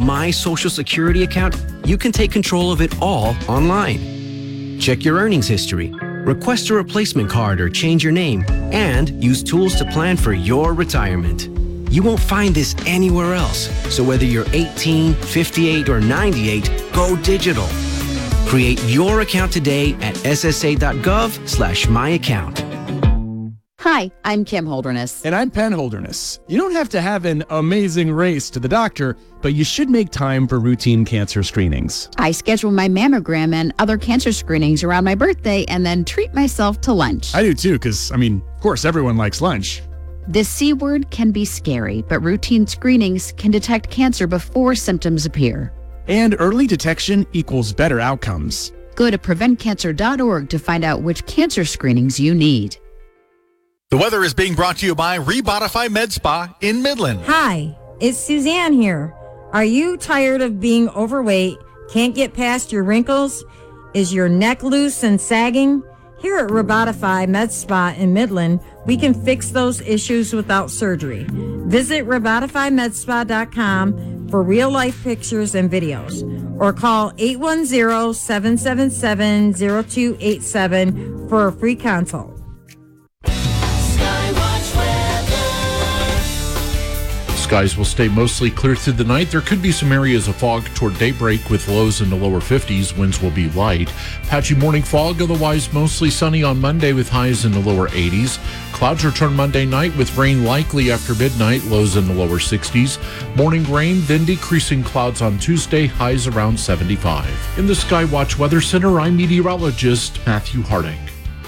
My Social Security account, you can take control of it all online. Check your earnings history, request a replacement card or change your name, and use tools to plan for your retirement. You won't find this anywhere else, so whether you're 18, 58, or 98, go digital. Create your account today at ssa.gov/myaccount. Hi, I'm Kim Holderness. And I'm Penn Holderness. You don't have to have an amazing race to the doctor, but you should make time for routine cancer screenings. I schedule my mammogram and other cancer screenings around my birthday and then treat myself to lunch. I do too, because, of course, everyone likes lunch. The C word can be scary, but routine screenings can detect cancer before symptoms appear. And early detection equals better outcomes. Go to preventcancer.org to find out which cancer screenings you need. The weather is being brought to you by Rebodify Med Spa in Midland. Hi, it's Suzanne here. Are you tired of being overweight, can't get past your wrinkles? Is your neck loose and sagging? Here at Rebodify Med Spa in Midland, we can fix those issues without surgery. Visit RebodifyMedSpa.com for real-life pictures and videos, or call 810-777-0287 for a free consult. Skies will stay mostly clear through the night. There could be some areas of fog toward daybreak with lows in the lower 50s. Winds will be light. Patchy morning fog, otherwise mostly sunny on Monday with highs in the lower 80s. Clouds return Monday night with rain likely after midnight, lows in the lower 60s. Morning rain, then decreasing clouds on Tuesday, highs around 75. In the Skywatch Weather Center, I'm meteorologist Matthew Harding.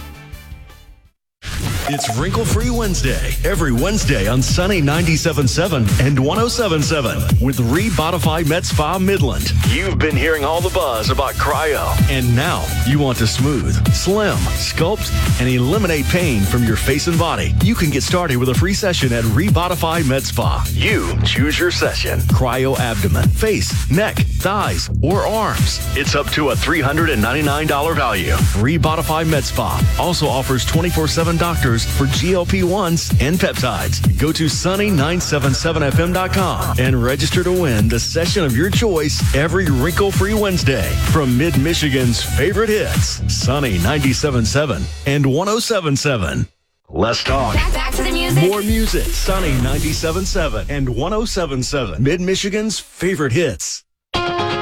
It's Wrinkle-Free Wednesday, every Wednesday on Sunny 97.7 and 107.7 with Rebodify Med Spa Midland. You've been hearing all the buzz about cryo, and now you want to smooth, slim, sculpt, and eliminate pain from your face and body. You can get started with a free session at Rebodify Med Spa. You choose your session. Cryo abdomen, face, neck, thighs, or arms. It's up to a $399 value. Rebodify Med Spa also offers 24/7 doctors for GLP-1s and peptides. Go to sunny977fm.com and register to win the session of your choice every Wrinkle-Free Wednesday from Mid-Michigan's favorite hits, Sunny 97.7 and 107.7. Let's talk. Back to the music. More music, Sunny 97.7 and 107.7, Mid-Michigan's favorite hits.